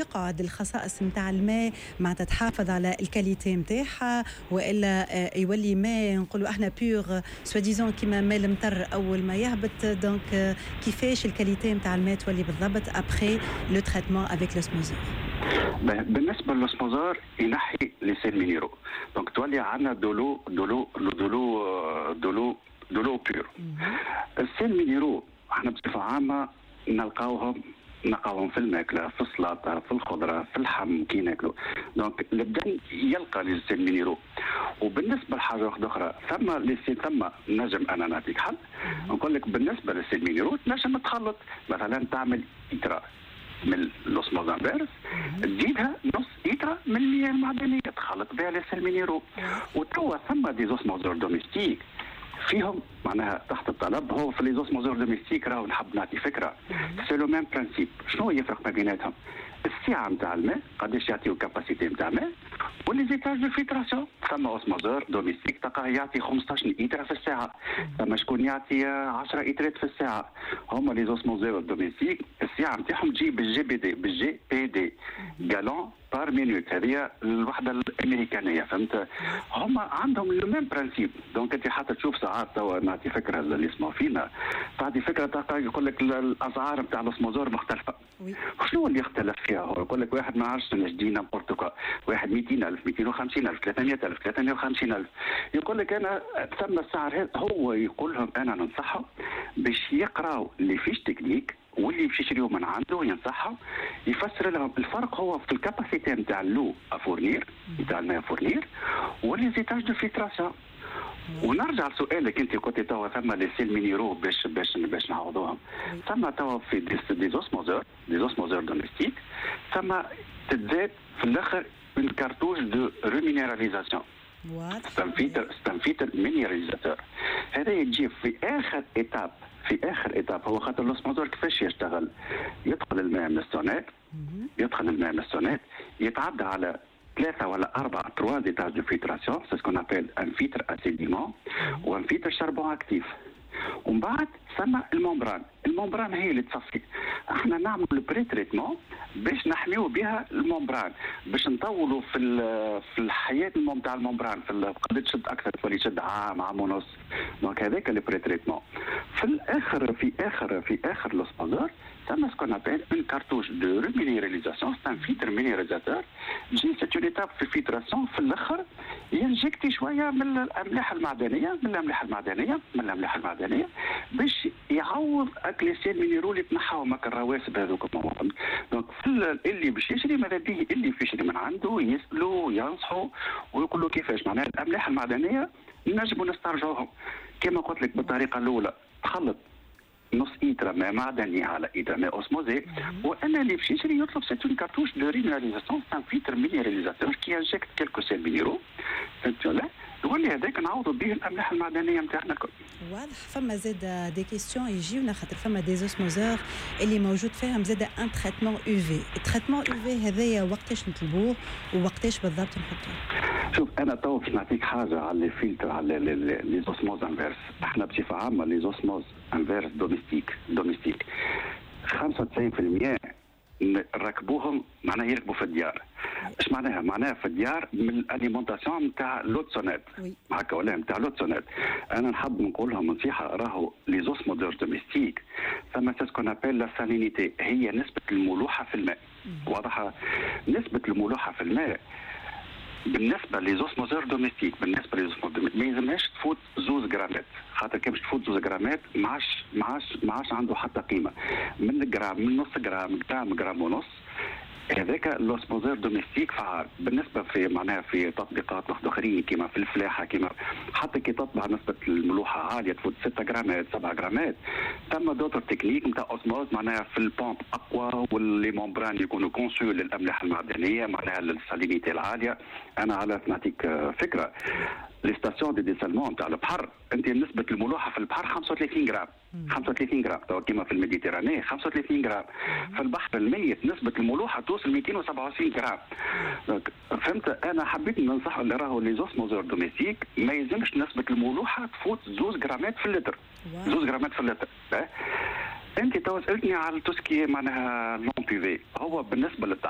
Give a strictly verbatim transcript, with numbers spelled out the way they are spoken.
يقعد الخصائص نتاع الماء مع تتحافظ على الكاليتي نتاعها، والا يولي ماء نقولوا احنا بيور سواديزون كيما ماء المطر اول ما يهبط. دونك كيفاش الكاليتي نتاع الماء تولي بالضبط ابخي لو تريتمون افيك لوسموزور؟ بالنسبه للوسموزور ينحي لي سيل مينيرو، دونك تولي عندنا دولو دولو دولو دولو دولو بيور. السيل مينيرو احنا بصفه عامه نلقاوهم نلقاوهم في الماكله، في السلطه، في الخضره، في اللحم كي ناكلوا. دونك البدن يلقى لي سيل مينيرو. وبالنسبه لحاجه اخرى ثم لي سيل ثم نجم انا نعطيك حل نقول لك بالنسبه للسيل مينيرو تنجم تخلط، مثلا تعمل إترا من لوسموز انفيرس تزيدها نص إترا من المياه المعدنيه تخلط بها لي سيل مينيرو. وتوا ثم دي زوسموزور دوميستيك فيهم معناها تحت الطلب. هو في لي زوسموزور دوميستيك راهو نحب نعطي فكره سي لو ميم برانسيب. شنو يفرق ما بيناتهم؟ السعه نتاع الماء قداش يعطيو كاباسيتي نتاع الماء، ولي زيتاج دو فيتراسيون. ثم اوسموزور دوميستيك تلقاه يعطي خمسطاش إترا في الساعه، ثم شكون يعطي عشرة إترات في الساعه. هما لي زوسموزور دوميستيك السعه نتاعهم تجي بالجي بي دي بالجي بي دي جالون بار مينوت، هذه الوحده الامريكانيه فهمت. هما عندهم لو ميم برانسيب. دونك انت حتى تشوف ساعات توا نعطي فكره اللي يسمعوا فينا تعطي فكره تلقى يقول لك الاسعار نتاع الاسموزور مختلفه. شنو اللي يختلف فيها؟ هو يقول لك واحد ما عرفش نجدي نابورت كوا، واحد مئتين ألف مئتين وخمسين ألف ثلاثمئة ألف ثلاثمئة وخمسين ألف. يقول لك انا ثم السعر هذا هو يقول لهم انا ننصحهم باش يقراوا لي فيش تكنيك واللي باش يشريوه من عنده ينصحهم يفسر لهم الفرق هو في الكاباسيتي نتاع اللو افورنير نتاع الماء افورنير واللي زيتاج دو فيتراسيون. ونرجع لسؤالك انت قلت توا ثم لي سيل مينيرو باش باش باش نعوضوهم. ثم توا في دي زوسموزور دي زوسموزور دوميستيك ثم تزاد في الاخر اون كارتوش دو ريمينيراليزاسيون. ستنفيتر ستنفيتر مينيراليزاتور. هذا يجي في اخر ايتاب في اخر ايتاب. هو خاطر لوسموزور كيفاش يشتغل؟ يدخل الماء من السونات يدخل الماء من السونات يتعدى على ثلاثة ولا أربعة تروا زيتاج دو فيتراسيون، سي سكون ابيل ان فيتر اسيديمون وان فيتر شاربون اكتيف. ومن بعد ثم الممبران. الممبران هي اللي تصفي. احنا نعمل البري تريتمون باش نحميو بها الممبران، باش نطولوا في في الحياه نتاع الممبران، في قد تشد اكثر تولي تشد عام عام ونص. دونك هذاك البري تريتمون. في الاخر في اخر في اخر لوسبوزور ثم سكون ابيل اون كارتوش دو ريمينيراليزاسيون، سي ان فيتر مينيراليزاتور. جي سيت اون ايتاب في الفيتراسيون في الاخر ينجكتي شويه من الاملاح المعدنيه من الاملاح المعدنيه من الاملاح المعدنيه باش يعوض اكل سيل مينيرو اللي تنحاو ماك الرواسب هذوك. دونك اللي باش يشري ماذا به اللي باش يشري من عنده يسالوا ينصحوا ويقولوا كيفاش معناها الاملاح المعدنيه نجموا نسترجعوهم كما قلت لك بالطريقه الاولى. تخلط نص إترا ماء معدني على إترا ماء أوسموزي، وأنا اللي باش يشري يطلب سيت اون كارتوش دو ريمينيراليزاسيون سان فيتر مينيراليزاتور كي انجكت كيلكو سيل مينيرو فهمت. يولي هذاك نعوضوا به الاملاح المعدنيه نتاعنا الكل. واضح. فما زاد دي كيستيون يجيونا خاطر فما دي زوسموزور اللي موجود فيهم زاد ان تريتمون يو في. التريتمون يو في هذايا وقتاش نطلبوه ووقتاش بالضبط نحطوه؟ شوف انا تو باش نعطيك حاجه على لي فلتر على لي زوسموز انفيرس. احنا بصفه عامه لي زوسموز انفيرس دوميستيك دوميستيك خمسة وتسعين بالمئة نركبوهم معناها يركبوا في الديار. ايش معناها؟ معناها في الديار من الاليمونتاسيون نتاع لوتسونات هكا ولا نتاع لوتسونات. انا نحب نقول لهم نصيحه راهو لي زوسموزور دوميستيك ثم سكون ابيل لا سالينيتي هي نسبه الملوحه في الماء. واضحه؟ نسبه الملوحه في الماء بالنسبه لزوسموزور دوميستيك بالنسبه لزوسموزور ما يلزمهاش تفوت زوز جرامات، خاطر كي باش تفوت زوز جرامات ما عادش ما عادش ما عادش عنده حتى قيمه. من جرام من نص جرام جرام جرام ونص هذاك لوسموزور دوميستيك فعال. بالنسبه في معناها في تطبيقات اخرين كما في الفلاحه كما حتى كي تطبع نسبه الملوحه عاليه تفوت ستة جرامات سبعة جرامات. ثم دوتر تكنيك نتاع اوسموز معناها في البومب اقوى واللي ممبران يكونوا كونسو للاملاح المعدنيه معناها للسالينيتي العاليه. انا على نعطيك فكره لي ستاسيون دي ديسالمون تاع البحر انت نسبه الملوحه في البحر خمسة وثلاثين جرام خمسة وثلاثين جرام تو كيما في الميديتراني خمسة وثلاثين جرام. في البحر الميت نسبه الملوحه توصل مئتين وسبعة وعشرين جرام. فهمت؟ انا حبيت ننصح اللي راهو لي زوسموزور دوميستيك ما يلزمش نسبه الملوحه تفوت زوز جرامات في اللتر زوز جرامات في اللتر. انت تو سالتني على توسكي معناها نون بيفي. هو بالنسبه